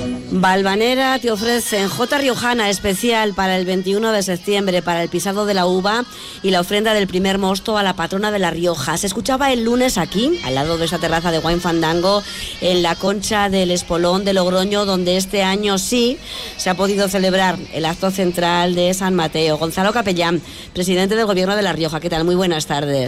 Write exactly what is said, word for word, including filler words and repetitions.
Valvanera te ofrecen Jota Riojana especial para el veintiuno de septiembre, para el pisado de la uva y la ofrenda del primer mosto a la patrona de La Rioja. Se escuchaba el lunes aquí, al lado de esa terraza de Wine Fandango, en la Concha del Espolón de Logroño, donde este año sí se ha podido celebrar el acto central de San Mateo. Gonzalo Capellán, presidente del Gobierno de La Rioja. ¿Qué tal? Muy buenas tardes.